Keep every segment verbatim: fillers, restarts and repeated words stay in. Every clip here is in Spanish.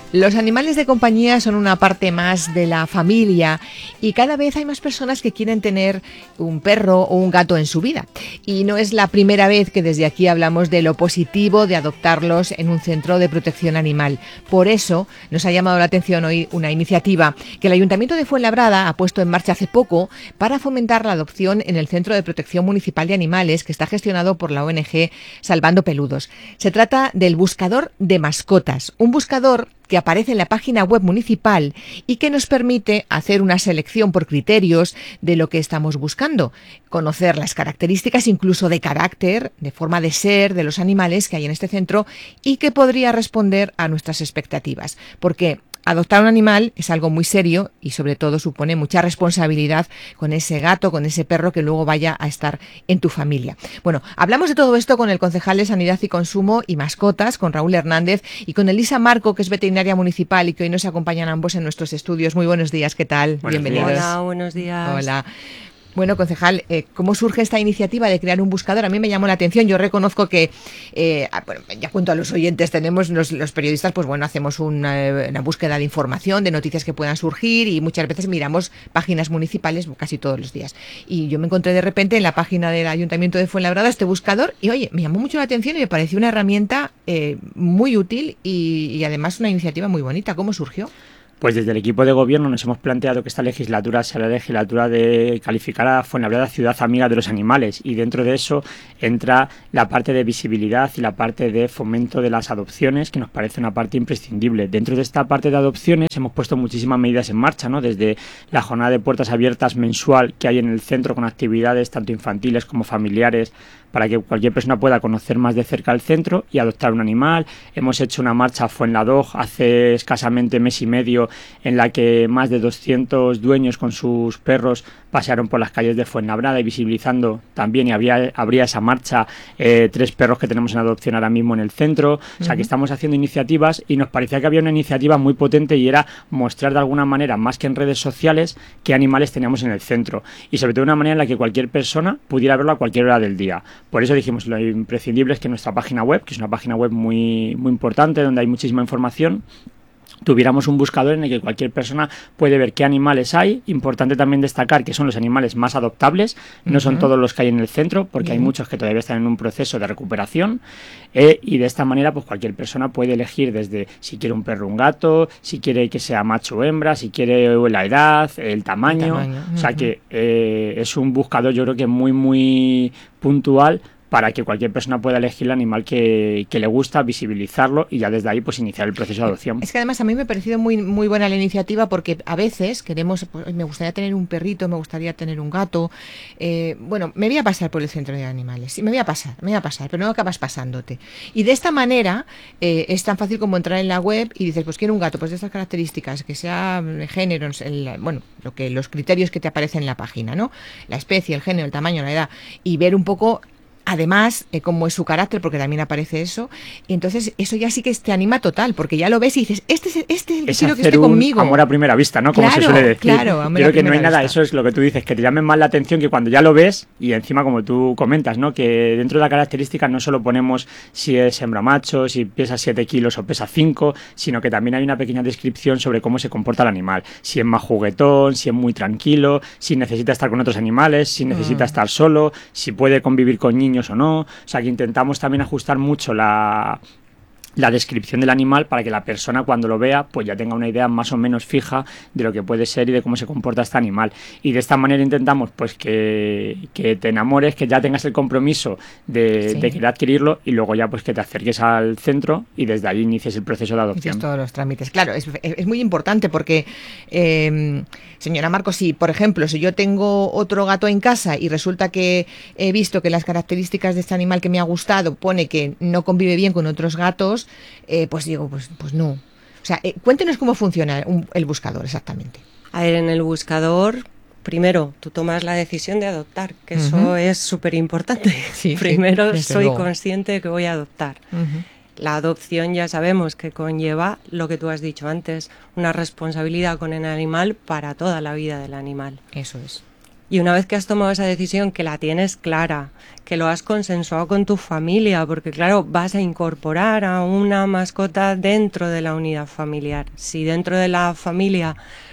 Los animales de compañía son una parte más de la familia y cada vez hay más personas que quieren tener un perro o un gato en su vida. Y no es la primera vez que desde aquí hablamos de lo positivo de adoptarlos en un centro de protección animal. Por eso nos ha llamado la atención hoy una iniciativa que el Ayuntamiento de Fuenlabrada ha puesto en marcha hace poco para fomentar la adopción en el Centro de Protección Municipal de Animales, que está gestionado por la O N Ge Salvando Peludos. Se trata del buscador de mascotas, un buscador que aparece en la página web municipal y que nos permite hacer una selección por criterios de lo que estamos buscando, conocer las características incluso de carácter, de forma de ser de los animales que hay en este centro y que podría responder a nuestras expectativas. Porque adoptar un animal es algo muy serio y sobre todo supone mucha responsabilidad con ese gato, con ese perro que luego vaya a estar en tu familia. Bueno, hablamos de todo esto con el concejal de Sanidad y Consumo y Mascotas, con Raúl Hernández, y con Elisa Marco, que es veterinaria municipal y que hoy nos acompañan ambos en nuestros estudios. Muy buenos días, ¿qué tal? Buenos Bienvenidos. días. Hola, buenos días. Hola. Bueno, concejal, eh, ¿cómo surge esta iniciativa de crear un buscador? A mí me llamó la atención. Yo reconozco que, eh, bueno, ya cuento a los oyentes, tenemos los, los periodistas, pues bueno, hacemos una, una búsqueda de información, de noticias que puedan surgir y muchas veces miramos páginas municipales casi todos los días. Y yo me encontré de repente en la página del Ayuntamiento de Fuenlabrada este buscador y, oye, me llamó mucho la atención y me pareció una herramienta eh, muy útil y, y además una iniciativa muy bonita. ¿Cómo surgió? Pues desde el equipo de gobierno nos hemos planteado que esta legislatura sea la legislatura de calificar a Fuenlabrada ciudad amiga de los animales, y dentro de eso entra la parte de visibilidad y la parte de fomento de las adopciones, que nos parece una parte imprescindible. Dentro de esta parte de adopciones hemos puesto muchísimas medidas en marcha, ¿no? Desde la jornada de puertas abiertas mensual que hay en el centro, con actividades tanto infantiles como familiares, para que cualquier persona pueda conocer más de cerca el centro y adoptar un animal. Hemos hecho una marcha a Fuenladog hace escasamente mes y medio, en la que más de doscientos dueños con sus perros pasearon por las calles de Fuenlabrada y visibilizando también, y habría, habría esa marcha, eh, tres perros que tenemos en adopción ahora mismo en el centro. Uh-huh. O sea, que estamos haciendo iniciativas y nos parecía que había una iniciativa muy potente y era mostrar de alguna manera, más que en redes sociales, qué animales teníamos en el centro, y sobre todo de una manera en la que cualquier persona pudiera verlo a cualquier hora del día. Por eso dijimos, lo imprescindible es que nuestra página web, que es una página web muy, muy importante, donde hay muchísima información, tuviéramos un buscador en el que cualquier persona puede ver qué animales hay. Importante también destacar que son los animales más adoptables, no uh-huh. son todos los que hay en el centro, porque uh-huh. hay muchos que todavía están en un proceso de recuperación, eh, y de esta manera pues cualquier persona puede elegir desde si quiere un perro o un gato, si quiere que sea macho o hembra, si quiere la edad, el tamaño, el tamaño. Uh-huh. O sea que eh, es un buscador, yo creo que muy muy puntual, para que cualquier persona pueda elegir el animal que, que le gusta, visibilizarlo y ya desde ahí pues iniciar el proceso de adopción. Es que además a mí me ha parecido muy muy buena la iniciativa, porque a veces queremos, pues, me gustaría tener un perrito, me gustaría tener un gato, eh, bueno, me voy a pasar por el centro de animales, sí, me voy a pasar, me voy a pasar, pero no acabas pasándote. Y de esta manera eh, es tan fácil como entrar en la web y dices, pues quiero un gato, pues de estas características, que sea género, el, bueno, lo que los criterios que te aparecen en la página, ¿no? La especie, el género, el tamaño, la edad, y ver un poco además, eh, cómo es su carácter, porque también aparece eso, y entonces eso ya sí que te anima total, porque ya lo ves y dices, este es, este es el que es quiero que esté conmigo. Amor a primera vista, ¿no? Como claro, se suele decir. Claro, amor Creo a que no hay nada, vista. Eso es lo que tú dices, que te llamen más la atención que cuando ya lo ves, y encima como tú comentas, ¿no? Que dentro de la característica no solo ponemos si es hembra o macho, si pesa siete kilos o pesa cinco, sino que también hay una pequeña descripción sobre cómo se comporta el animal, si es más juguetón, si es muy tranquilo, si necesita estar con otros animales, si necesita mm. estar solo, si puede convivir con niños o no. O sea, que intentamos también ajustar mucho la, la descripción del animal para que la persona cuando lo vea pues ya tenga una idea más o menos fija de lo que puede ser y de cómo se comporta este animal. Y de esta manera intentamos pues que, que te enamores, que ya tengas el compromiso de, sí. de querer adquirirlo, y luego ya pues que te acerques al centro y desde ahí inicies el proceso de adopción. Hiciste todos los trámites. Claro, es, es muy importante porque, eh, señora Marcos, si por ejemplo, si yo tengo otro gato en casa y resulta que he visto que las características de este animal que me ha gustado pone que no convive bien con otros gatos, Eh, pues digo, pues, pues no. O sea, eh, cuéntenos cómo funciona un, el buscador exactamente. A ver, en el buscador, primero, tú tomas la decisión de adoptar, que uh-huh. eso es súper importante. Sí, primero sí, soy luego. consciente de que voy a adoptar. Uh-huh. La adopción ya sabemos que conlleva lo que tú has dicho antes, una responsabilidad con el animal para toda la vida del animal. Eso es. Y una vez que has tomado esa decisión, que la tienes clara, que lo has consensuado con tu familia, porque claro, vas a incorporar a una mascota dentro de la unidad familiar. Si dentro de la familia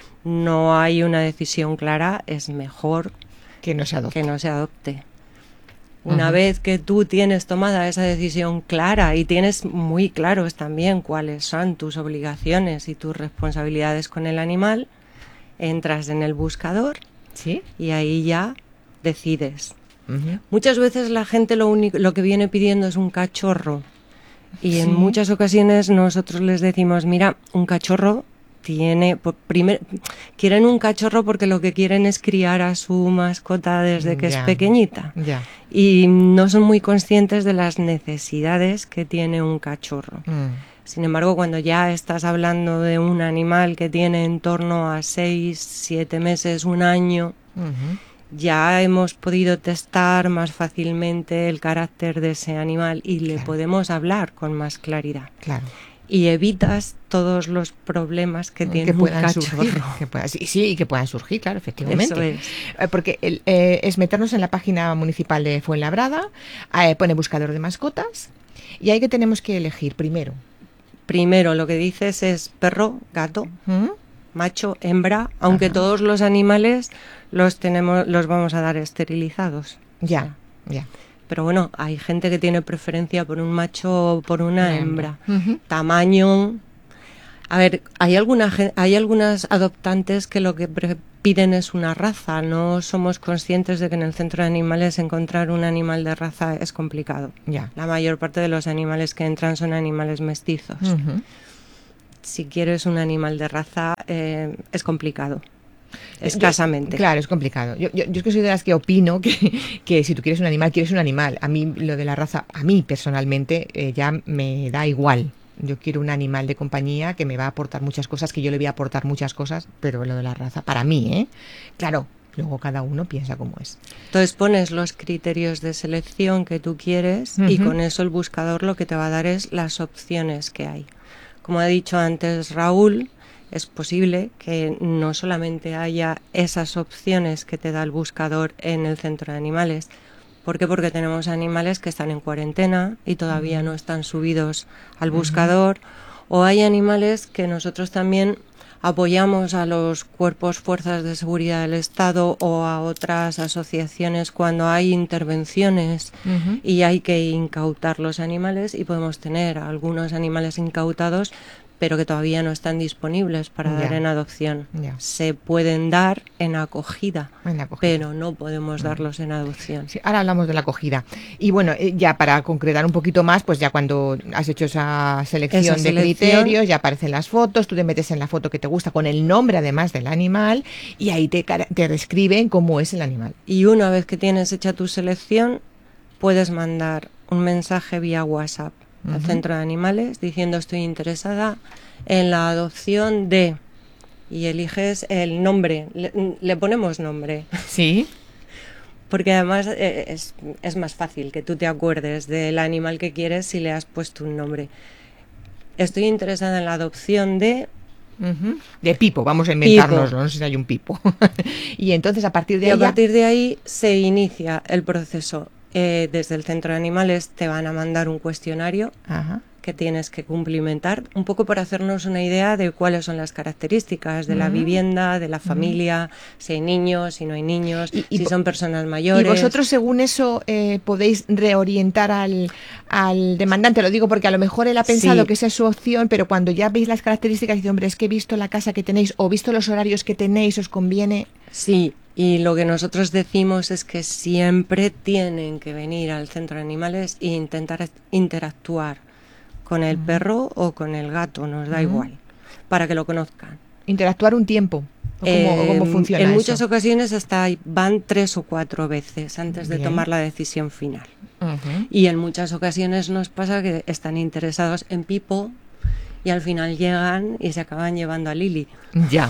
no hay una decisión clara, es mejor que no se adopte. Que no se adopte. Una uh-huh. vez que tú tienes tomada esa decisión clara y tienes muy claros también cuáles son tus obligaciones y tus responsabilidades con el animal, entras en el buscador. ¿Sí? Y ahí ya decides. Uh-huh. Muchas veces la gente lo único, lo que viene pidiendo es un cachorro. Y ¿sí? En muchas ocasiones nosotros les decimos, mira, un cachorro tiene... Primer, quieren un cachorro porque lo que quieren es criar a su mascota desde que ya. es pequeñita. Ya. Y no son muy conscientes de las necesidades que tiene un cachorro. Mm. Sin embargo, cuando ya estás hablando de un animal que tiene en torno a seis, siete meses, un año, uh-huh. ya hemos podido testar más fácilmente el carácter de ese animal y le claro. podemos hablar con más claridad. Claro. Y evitas todos los problemas que tiene que puedan un cachorro. Surgir, que pueda, sí, sí, y que puedan surgir, claro, efectivamente. Eso es. Eh, porque el, eh, es meternos en la página municipal de Fuenlabrada, eh, pone buscador de mascotas, y ahí que tenemos que elegir primero. Primero lo que dices es perro, gato, ¿Mm? macho, hembra, aunque Ajá. todos los animales los tenemos, los vamos a dar esterilizados. Ya, o sea, ya. Pero bueno, hay gente que tiene preferencia por un macho o por una hembra. Uh-huh. Tamaño. A ver, hay alguna hay algunas adoptantes que lo que pre- piden es una raza. No somos conscientes de que en el centro de animales encontrar un animal de raza es complicado. Ya. La mayor parte de los animales que entran son animales mestizos. Uh-huh. Si quieres un animal de raza eh, es complicado. Escasamente. Yo, claro, es complicado. Yo, yo, yo es que soy de las que opino que, que si tú quieres un animal, quieres un animal. A mí lo de la raza, a mí personalmente eh, ya me da igual. Yo quiero un animal de compañía que me va a aportar muchas cosas, que yo le voy a aportar muchas cosas, pero lo de la raza, para mí, ¿eh? Claro, luego cada uno piensa cómo es. Entonces pones los criterios de selección que tú quieres uh-huh. y con eso el buscador lo que te va a dar es las opciones que hay. Como ha dicho antes Raúl, es posible que no solamente haya esas opciones que te da el buscador en el centro de animales. ¿Por qué? Porque tenemos animales que están en cuarentena y todavía no están subidos al buscador, uh-huh. o hay animales que nosotros también apoyamos a los cuerpos, fuerzas de seguridad del Estado o a otras asociaciones cuando hay intervenciones uh-huh. y hay que incautar los animales, y podemos tener algunos animales incautados pero que todavía no están disponibles para ya. dar en adopción. Ya. Se pueden dar en acogida, en acogida, pero no podemos darlos en adopción. Sí, ahora hablamos de la acogida. Y bueno, ya para concretar un poquito más, pues ya cuando has hecho esa selección esa de selección, criterios, ya aparecen las fotos, tú te metes en la foto que te gusta con el nombre además del animal y ahí te, te describen cómo es el animal. Y una vez que tienes hecha tu selección, puedes mandar un mensaje vía WhatsApp al uh-huh. centro de animales diciendo estoy interesada en la adopción de, y eliges el nombre, le, le ponemos nombre. Sí. Porque además eh, es, es más fácil que tú te acuerdes del animal que quieres si le has puesto un nombre. Estoy interesada en la adopción de... Uh-huh. De Pipo, vamos a inventárnoslo, no sé si hay un Pipo. Y entonces a partir de y ahí... a partir de ahí se inicia el proceso. Eh, desde el centro de animales te van a mandar un cuestionario Ajá. que tienes que cumplimentar, un poco para hacernos una idea de cuáles son las características de uh-huh. la vivienda, de la familia, uh-huh. si hay niños, si no hay niños, y, y, si son personas mayores. Y vosotros según eso eh, podéis reorientar al, al demandante, lo digo porque a lo mejor él ha pensado sí. que esa es su opción, pero cuando ya veis las características dice, hombre, es que he visto la casa que tenéis o visto los horarios que tenéis, ¿os conviene? Sí. Y lo que nosotros decimos es que siempre tienen que venir al centro de animales e intentar interactuar con el uh-huh. perro o con el gato, nos da uh-huh. igual, para que lo conozcan. Interactuar un tiempo. ¿Cómo, eh, cómo funciona en eso? Muchas ocasiones hasta van tres o cuatro veces antes de Bien. tomar la decisión final. Uh-huh. Y en muchas ocasiones nos pasa que están interesados en Pipo y al final llegan y se acaban llevando a Lili. Ya.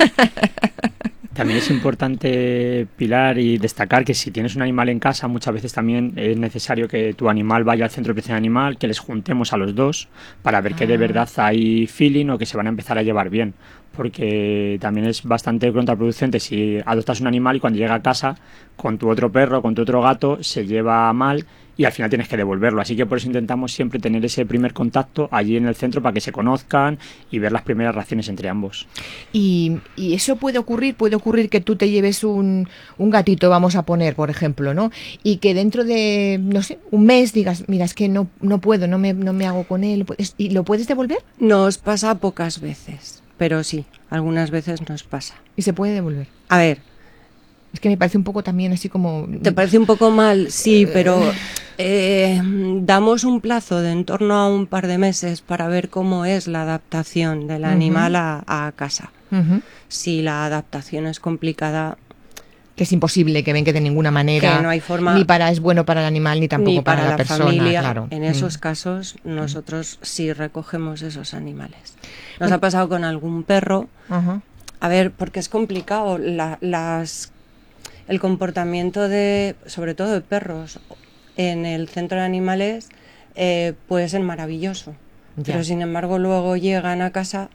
También es importante, Pilar, y destacar que si tienes un animal en casa, muchas veces también es necesario que tu animal vaya al centro de protección animal, que les juntemos a los dos para ver ah. que de verdad hay feeling o que se van a empezar a llevar bien. porque también es bastante contraproducente si adoptas un animal y cuando llega a casa con tu otro perro, con tu otro gato, se lleva mal y al final tienes que devolverlo. Así que por eso intentamos siempre tener ese primer contacto allí en el centro para que se conozcan y ver las primeras reacciones entre ambos. Y, y eso puede ocurrir, puede ocurrir que tú te lleves un, un gatito, vamos a poner, por ejemplo, ¿no? Y que dentro de, no sé, un mes digas, mira, es que no, no puedo, no me, no me hago con él. ¿Y lo puedes devolver? Nos pasa pocas veces, pero sí, algunas veces nos pasa. ¿Y se puede devolver? A ver. Es que me parece un poco también así como... ¿Te parece un poco mal? Sí, pero eh, damos un plazo de en torno a un par de meses para ver cómo es la adaptación del uh-huh. animal a, a casa. Uh-huh. Si la adaptación es complicada... Que es imposible, que ven que de ninguna manera... Que no hay forma... Ni para es bueno para el animal, ni tampoco ni para, para la, la persona, familia. Claro. En esos mm. casos, nosotros sí recogemos esos animales. Nos ha pasado con algún perro... Uh-huh. A ver, porque es complicado. La, las... El comportamiento de, sobre todo de perros, en el centro de animales eh, puede ser maravilloso. Ya. Pero sin embargo luego llegan a casa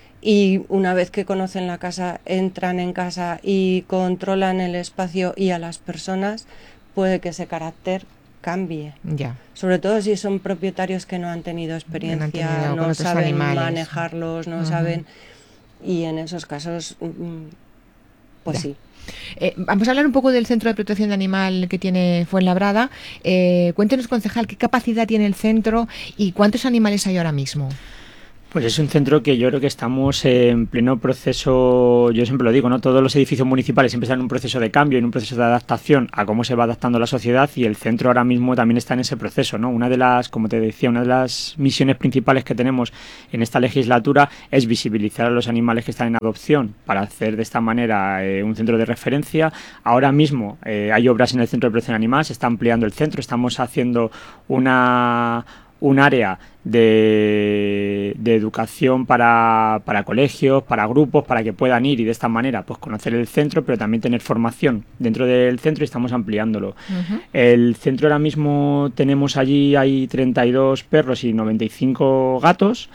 y una vez que conocen la casa, entran en casa y controlan el espacio y a las personas, puede que ese carácter cambie. Ya. Sobre todo si son propietarios que no han tenido experiencia, no, no saben animales. manejarlos, no uh-huh. saben... Y en esos casos, pues ya. sí. Eh, vamos a hablar un poco del Centro de Protección de Animal que tiene Fuenlabrada. Eh, cuéntenos, concejal, qué capacidad tiene el centro y cuántos animales hay ahora mismo. Pues es un centro que yo creo que estamos en pleno proceso, yo siempre lo digo, ¿no? Todos los edificios municipales siempre están en un proceso de cambio, en un proceso de adaptación a cómo se va adaptando la sociedad y el centro ahora mismo también está en ese proceso, ¿no? Una de las, como te decía, una de las misiones principales que tenemos en esta legislatura es visibilizar a los animales que están en adopción para hacer de esta manera eh, un centro de referencia. Ahora mismo eh, hay obras en el Centro de Protección Animal, se está ampliando el centro, estamos haciendo una... un área de, de educación para, para colegios, para grupos, para que puedan ir y de esta manera pues conocer el centro, pero también tener formación dentro del centro y estamos ampliándolo. Uh-huh. El centro ahora mismo tenemos allí, hay treinta y dos perros y noventa y cinco gatos,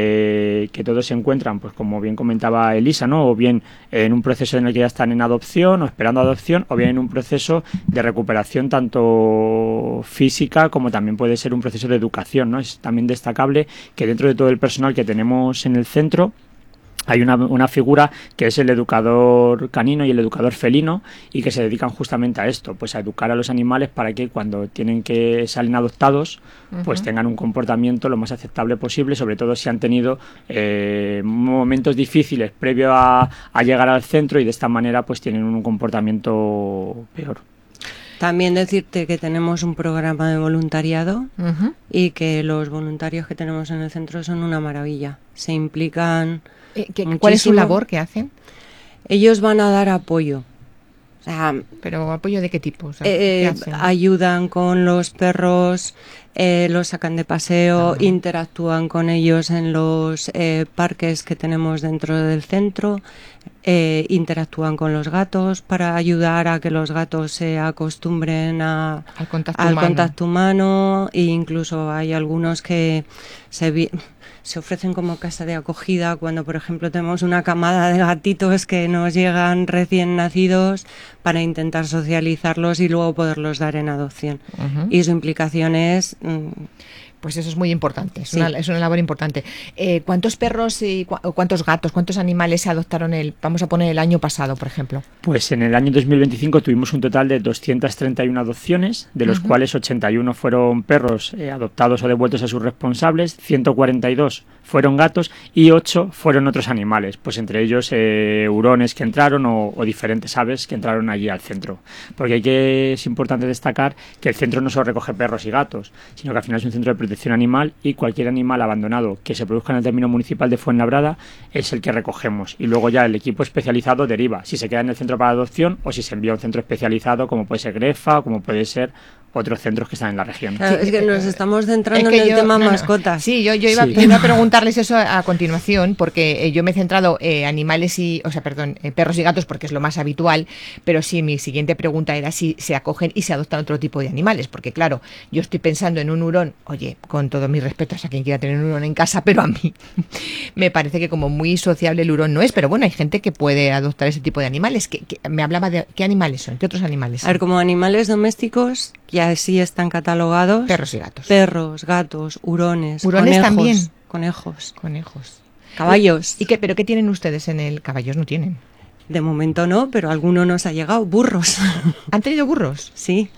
eh, que todos se encuentran, pues como bien comentaba Elisa, ¿no? O bien en un proceso en el que ya están en adopción o esperando adopción, o bien en un proceso de recuperación tanto física como también puede ser un proceso de educación, ¿no? Es también destacable que dentro de todo el personal que tenemos en el centro hay una, una figura que es el educador canino y el educador felino y que se dedican justamente a esto, pues a educar a los animales para que cuando tienen que salen adoptados, uh-huh. pues tengan un comportamiento lo más aceptable posible, sobre todo si han tenido eh, momentos difíciles previo a, a llegar al centro y de esta manera pues tienen un comportamiento peor. También decirte que tenemos un programa de voluntariado uh-huh. y que los voluntarios que tenemos en el centro son una maravilla. Se implican eh, ¿qué, ¿Cuál es su labor que hacen? Ellos van a dar apoyo. O sea, ¿pero apoyo de qué tipo? O sea, eh, ¿qué hacen? Ayudan con los perros, eh, los sacan de paseo, uh-huh. interactúan con ellos en los eh, parques que tenemos dentro del centro. Eh, interactúan con los gatos para ayudar a que los gatos se acostumbren a, al, contacto, al humano. contacto humano e incluso hay algunos que se, vi- se ofrecen como casa de acogida cuando por ejemplo tenemos una camada de gatitos que nos llegan recién nacidos para intentar socializarlos y luego poderlos dar en adopción. Uh-huh. Y su implicación es... Mmm, Pues eso es muy importante, es, sí. una, es una labor importante. Eh, ¿Cuántos perros y cu- cuántos gatos, cuántos animales se adoptaron el, vamos a poner el año pasado, por ejemplo? Pues en el año dos mil veinticinco tuvimos un total de doscientas treinta y una adopciones, de los uh-huh. cuales ochenta y uno fueron perros eh, adoptados o devueltos a sus responsables, ciento cuarenta y dos fueron gatos y ocho fueron otros animales, pues entre ellos eh, hurones que entraron o, o diferentes aves que entraron allí al centro. Porque hay que, es importante destacar que el centro no solo recoge perros y gatos, sino que al final es un centro de protección animal y cualquier animal abandonado que se produzca en el término municipal de Fuenlabrada es el que recogemos y luego ya el equipo especializado deriva si se queda en el centro para adopción o si se envía a un centro especializado como puede ser Grefa o como puede ser otros centros que están en la región. Claro, es que nos estamos centrando en el yo, tema no, mascotas. No. Sí, yo, yo, iba, sí. yo iba a preguntarles eso a, a continuación, porque eh, yo me he centrado en eh, animales y, o sea, perdón, eh, perros y gatos, porque es lo más habitual, pero sí, mi siguiente pregunta era si se acogen y se adoptan otro tipo de animales, porque claro, yo estoy pensando en un hurón, oye, con todos mis respetos a quien quiera tener un hurón en casa, pero a mí me parece que como muy sociable el hurón no es, pero bueno, hay gente que puede adoptar ese tipo de animales. Que, que me hablaba de qué animales son, qué otros animales son. A ver, como animales domésticos, ya sí están catalogados. Perros y gatos. Perros, gatos, hurones, hurones conejos, también. Conejos. Conejos. Caballos. ¿Y qué, pero qué tienen ustedes en el? Caballos no tienen. De momento no, pero alguno nos ha llegado. Burros. ¿Han tenido burros? Sí.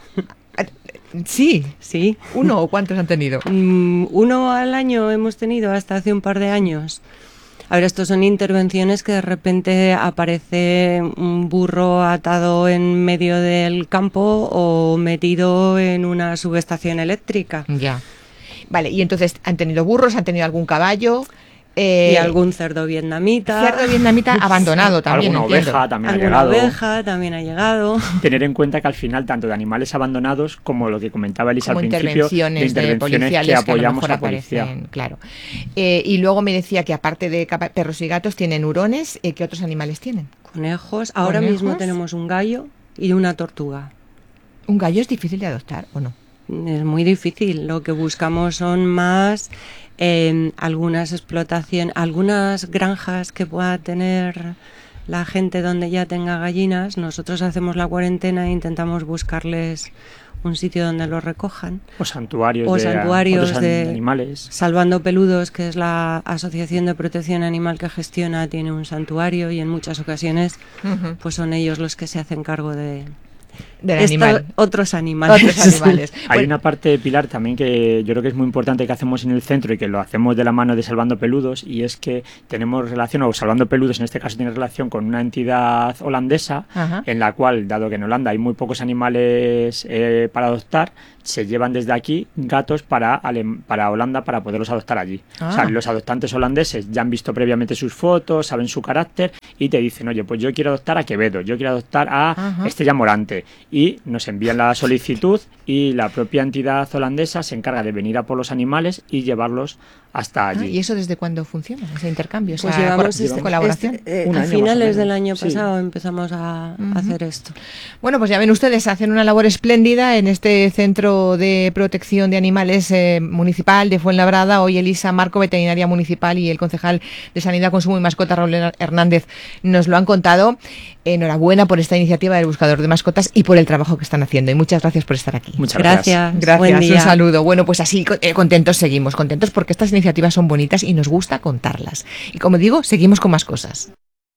Sí. Sí. ¿Uno o cuántos han tenido? Mm, uno al año hemos tenido hasta hace un par de años. A ver, estos son intervenciones que de repente aparece un burro atado en medio del campo o metido en una subestación eléctrica. Ya. Vale, y entonces han tenido burros, han tenido algún caballo. Eh, y algún cerdo vietnamita. Cerdo vietnamita abandonado también. Alguna entiendo. oveja también Alguna ha llegado. oveja también ha llegado. Tener en cuenta que al final, tanto de animales abandonados como lo que comentaba Elisa como al principio, intervenciones, de intervenciones de que apoyamos que a, a policía. Aparecen, claro. Eh, y luego me decía que aparte de perros y gatos tienen hurones. Eh, ¿Qué otros animales tienen? Conejos. Ahora ¿Conejos? mismo tenemos un gallo y una tortuga. ¿Un gallo es difícil de adoptar o no? Es muy difícil. Lo que buscamos son más eh, algunas explotaciones, algunas granjas que pueda tener la gente donde ya tenga gallinas. Nosotros hacemos la cuarentena e intentamos buscarles un sitio donde los recojan. O santuarios, o de, santuarios de, de animales. Salvando Peludos, que es la asociación de protección animal que gestiona, tiene un santuario y en muchas ocasiones uh-huh. pues son ellos los que se hacen cargo de... Del animal. Otros animales. Otros animales. Hay bueno. una parte, Pilar, también que yo creo que es muy importante que hacemos en el centro y que lo hacemos de la mano de Salvando Peludos, y es que tenemos relación, o Salvando Peludos en este caso tiene relación con una entidad holandesa, Ajá. en la cual, dado que en Holanda hay muy pocos animales eh, para adoptar, se llevan desde aquí gatos para, para Holanda para poderlos adoptar allí. Ah. O sea, los adoptantes holandeses ya han visto previamente sus fotos, saben su carácter y te dicen, oye, pues yo quiero adoptar a Quevedo, yo quiero adoptar a Ajá. Estrella Morante. Y nos envían la solicitud y la propia entidad holandesa se encarga de venir a por los animales y llevarlos hasta allí. Ah, ¿y eso desde cuándo funciona, ese intercambio, esa pues llevamos este, colaboración? Este, eh, a finales del año pasado sí. empezamos a uh-huh. hacer esto. Bueno, pues ya ven ustedes, hacen una labor espléndida en este Centro de Protección de Animales eh, Municipal de Fuenlabrada. Hoy Elisa Marco, veterinaria municipal, y el concejal de Sanidad, Consumo y Mascota, Raúl Hernández, nos lo han contado. Enhorabuena por esta iniciativa del Buscador de Mascotas y por el trabajo que están haciendo. Y muchas gracias por estar aquí. Muchas gracias. Gracias. Gracias. Buen día. Un saludo. Bueno, pues así eh, contentos seguimos, contentos porque estas iniciativas son bonitas y nos gusta contarlas. Y como digo, seguimos con más cosas.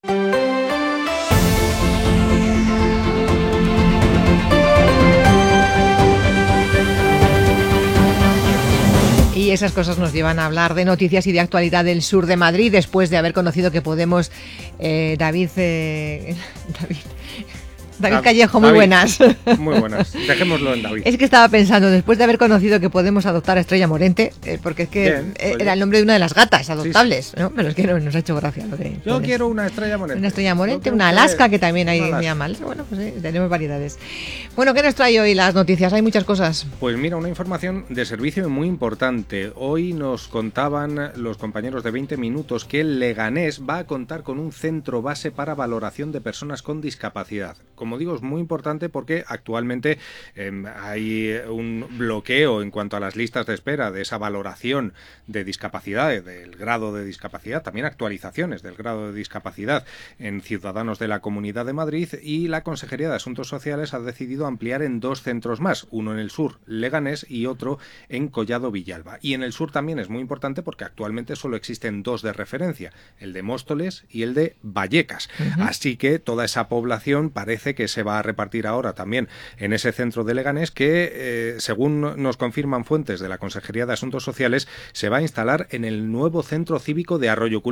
Y esas cosas nos llevan a hablar de noticias y de actualidad del sur de Madrid, después de haber conocido que Podemos, eh, David, eh, David, David Callejo, muy David, buenas. Muy buenas, dejémoslo en David. Es que estaba pensando, después de haber conocido que podemos adoptar a Estrella Morente, eh, porque es que Bien, pues era el nombre de una de las gatas adoptables, sí, sí. ¿no? Pero es que no, nos ha hecho gracia lo de... Yo quiero una Estrella Morente. Una Estrella Morente, una Alaska, que también hay mal. Bueno, pues sí, tenemos variedades. Bueno, ¿qué nos trae hoy las noticias? Hay muchas cosas. Pues mira, una información de servicio muy importante. Hoy nos contaban los compañeros de veinte minutos que el Leganés va a contar con un centro base para valoración de personas con discapacidad. Como digo, es muy importante porque actualmente eh, hay un bloqueo en cuanto a las listas de espera de esa valoración de discapacidad, del grado de discapacidad, también actualizaciones del grado de discapacidad en ciudadanos de la Comunidad de Madrid, y la Consejería de Asuntos Sociales ha decidido ampliar en dos centros más, uno en el sur, Leganés, y otro en Collado Villalba. Y en el sur también es muy importante porque actualmente solo existen dos de referencia, el de Móstoles y el de Vallecas. Uh-huh. Así que toda esa población parece que se va a repartir ahora también en ese centro de Leganés que, eh, según nos confirman fuentes de la Consejería de Asuntos Sociales, se va a instalar en el nuevo centro cívico de Arroyo Culebro.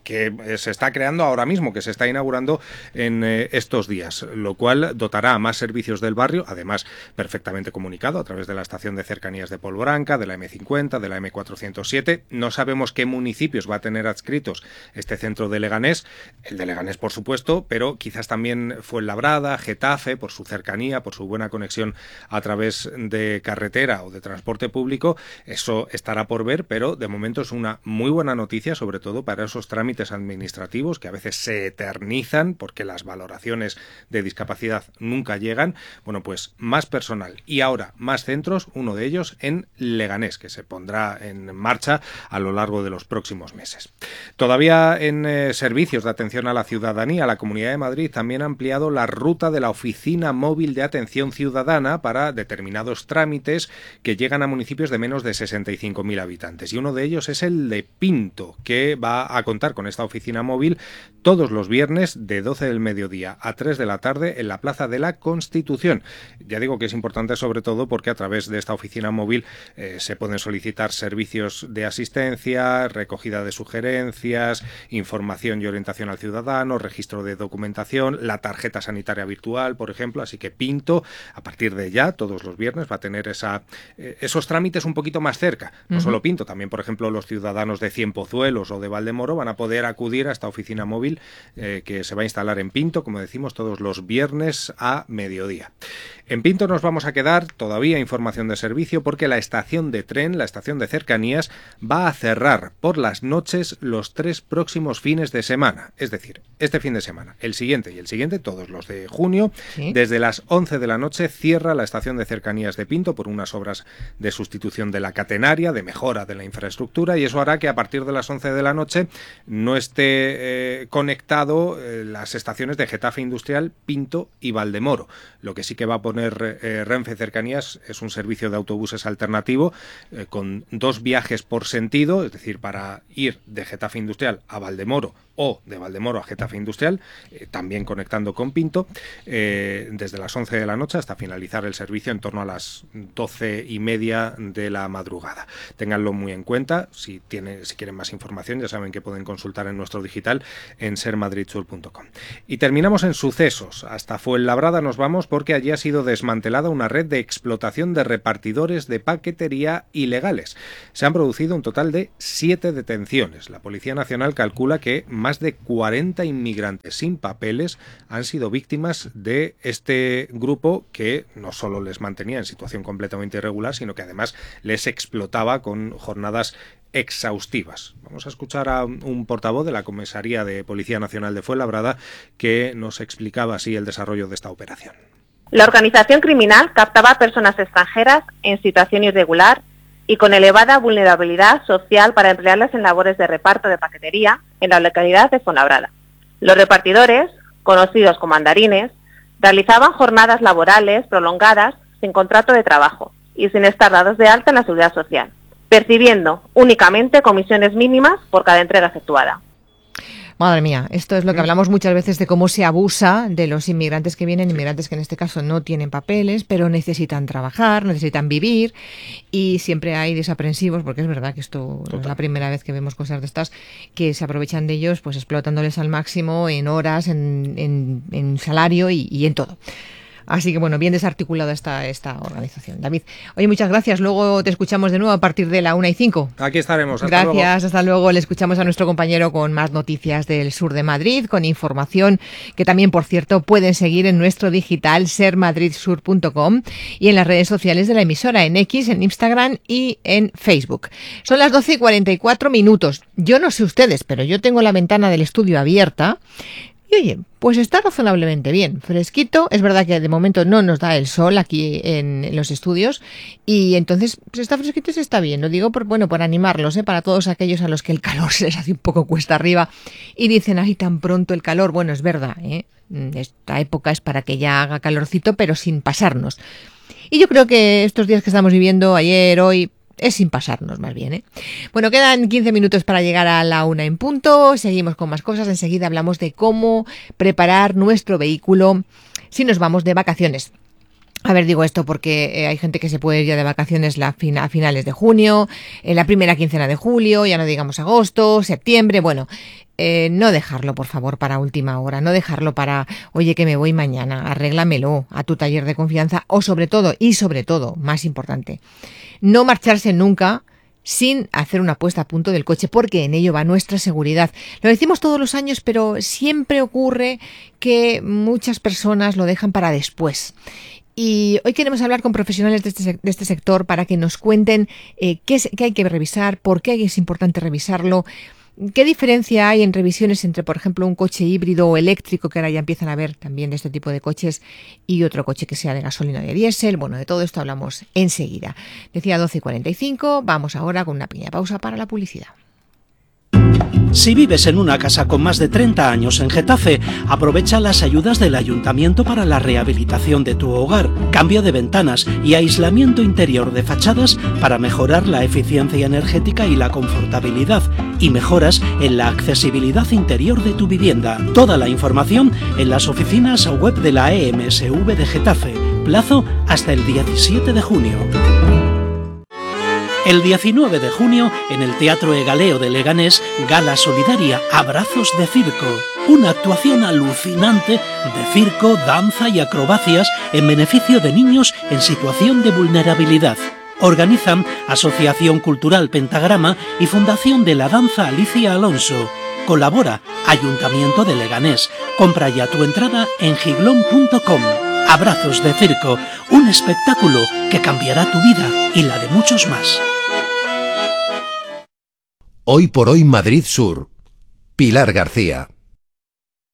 que se está creando ahora mismo, que se está inaugurando en eh, estos días, lo cual dotará a más servicios del barrio, además perfectamente comunicado a través de la estación de cercanías de Polvoranca, de la eme cincuenta, de la eme cuatrocientos siete. No sabemos qué municipios va a tener adscritos este centro de Leganés, el de Leganés por supuesto, pero quizás también Fuenlabrada, Getafe, por su cercanía, por su buena conexión a través de carretera o de transporte público. Eso estará por ver, pero de momento es una muy buena noticia, sobre todo para esos trámites administrativos que a veces se eternizan porque las valoraciones de discapacidad nunca llegan. Bueno, pues más personal y ahora más centros, uno de ellos en Leganés, que se pondrá en marcha a lo largo de los próximos meses. Todavía en eh, servicios de atención a la ciudadanía, la Comunidad de Madrid también ha ampliado la ruta de la Oficina Móvil de Atención Ciudadana para determinados trámites que llegan a municipios de menos de sesenta y cinco mil habitantes, y uno de ellos es el de Pinto, que va a contar con con esta oficina móvil todos los viernes de doce del mediodía a tres de la tarde en la Plaza de la Constitución. Ya digo que es importante sobre todo porque a través de esta oficina móvil eh, se pueden solicitar servicios de asistencia, recogida de sugerencias, información y orientación al ciudadano, registro de documentación, la tarjeta sanitaria virtual, por ejemplo. Así que Pinto, a partir de ya, todos los viernes, va a tener esa, eh, esos trámites un poquito más cerca. No uh-huh. solo Pinto, también, por ejemplo, los ciudadanos de Cienpozuelos o de Valdemoro van a poder acudir a esta oficina móvil eh, que se va a instalar en Pinto, como decimos, todos los viernes a mediodía. En Pinto nos vamos a quedar, todavía información de servicio, porque la estación de tren, la estación de cercanías, va a cerrar por las noches los tres próximos fines de semana. Es decir, este fin de semana, el siguiente y el siguiente, todos los de junio, ¿sí? Desde las once de la noche cierra la estación de cercanías de Pinto por unas obras de sustitución de la catenaria, de mejora de la infraestructura, y eso hará que a partir de las once de la noche no esté eh, conectado eh, las estaciones de Getafe Industrial, Pinto y Valdemoro. Lo que sí que va a poner eh, Renfe Cercanías es un servicio de autobuses alternativo eh, con dos viajes por sentido, es decir, para ir de Getafe Industrial a Valdemoro o de Valdemoro a Getafe Industrial, eh, también conectando con Pinto, eh, desde las once de la noche hasta finalizar el servicio en torno a las doce y media de la madrugada. Ténganlo muy en cuenta. Si, tiene, si quieren más información, ya saben que pueden consultar en nuestro digital en ser madrid sur punto com. Y terminamos en sucesos. Hasta Fuenlabrada nos vamos porque allí ha sido desmantelada una red de explotación de repartidores de paquetería ilegales. Se han producido un total de siete detenciones. La Policía Nacional calcula que más de cuarenta inmigrantes sin papeles han sido víctimas de este grupo que no solo les mantenía en situación completamente irregular, sino que además les explotaba con jornadas exhaustivas. Vamos a escuchar a un portavoz de la Comisaría de Policía Nacional de Fuenlabrada que nos explicaba así el desarrollo de esta operación. La organización criminal captaba a personas extranjeras en situación irregular y con elevada vulnerabilidad social para emplearlas en labores de reparto de paquetería en la localidad de Fuenlabrada. Los repartidores, conocidos como andarines, realizaban jornadas laborales prolongadas sin contrato de trabajo y sin estar dados de alta en la Seguridad Social, percibiendo únicamente comisiones mínimas por cada entrega efectuada. Madre mía, esto es lo que hablamos muchas veces de cómo se abusa de los inmigrantes que vienen, inmigrantes que en este caso no tienen papeles, pero necesitan trabajar, necesitan vivir, y siempre hay desaprensivos, porque es verdad que esto Total. no es la primera vez que vemos cosas de estas, que se aprovechan de ellos, pues explotándoles al máximo en horas, en, en, en salario y, y en todo. Así que bueno, bien desarticulada esta, esta organización. David, oye, muchas gracias. Luego te escuchamos de nuevo a partir de la una y cinco. Aquí estaremos. Hasta gracias, luego. Hasta luego. Le escuchamos a nuestro compañero con más noticias del sur de Madrid, con información que también, por cierto, pueden seguir en nuestro digital ser madrid sur punto com y en las redes sociales de la emisora, en X, en Instagram y en Facebook. Son las doce y cuarenta y cuatro minutos. Yo no sé ustedes, pero yo tengo la ventana del estudio abierta. Y oye, pues está razonablemente bien, fresquito. Es verdad que de momento no nos da el sol aquí en los estudios y entonces pues está fresquito y se está bien. Lo digo por, bueno, por animarlos, ¿eh? Para todos aquellos a los que el calor se les hace un poco cuesta arriba y dicen, ay, tan pronto el calor. Bueno, es verdad, ¿eh? Esta época es para que ya haga calorcito, pero sin pasarnos. Y yo creo que estos días que estamos viviendo, ayer, hoy, es sin pasarnos más bien, ¿eh? Bueno, quedan quince minutos para llegar a la una en punto. Seguimos con más cosas. Enseguida hablamos de cómo preparar nuestro vehículo si nos vamos de vacaciones. A ver, digo esto porque eh, hay gente que se puede ir ya de vacaciones la fin- a finales de junio, en la primera quincena de julio, ya no digamos agosto, septiembre, bueno... eh, no dejarlo, por favor, para última hora, no dejarlo para, oye, que me voy mañana, arréglamelo a tu taller de confianza, o sobre todo, y sobre todo, más importante, no marcharse nunca sin hacer una puesta a punto del coche, porque en ello va nuestra seguridad. Lo decimos todos los años, pero siempre ocurre que muchas personas lo dejan para después. Y hoy queremos hablar con profesionales de este, de este sector para que nos cuenten eh, qué, es, qué hay que revisar, por qué es importante revisarlo, qué diferencia hay en revisiones entre, por ejemplo, un coche híbrido o eléctrico, que ahora ya empiezan a ver también de este tipo de coches, y otro coche que sea de gasolina o de diésel. Bueno, de todo esto hablamos enseguida. Decía doce y cuarenta y cinco, vamos ahora con una pequeña pausa para la publicidad. Si vives en una casa con más de treinta años en Getafe, aprovecha las ayudas del Ayuntamiento para la rehabilitación de tu hogar, cambio de ventanas y aislamiento interior de fachadas para mejorar la eficiencia energética y la confortabilidad, y mejoras en la accesibilidad interior de tu vivienda. Toda la información en las oficinas web de la E M S V de Getafe. Plazo hasta el diecisiete de junio. El diecinueve de junio, en el Teatro Egaleo de Leganés, gala solidaria Abrazos de Circo. Una actuación alucinante de circo, danza y acrobacias en beneficio de niños en situación de vulnerabilidad. Organizan Asociación Cultural Pentagrama y Fundación de la Danza Alicia Alonso. Colabora Ayuntamiento de Leganés. Compra ya tu entrada en giglón punto com. Abrazos de Circo, un espectáculo que cambiará tu vida y la de muchos más. Hoy por hoy Madrid Sur. Pilar García.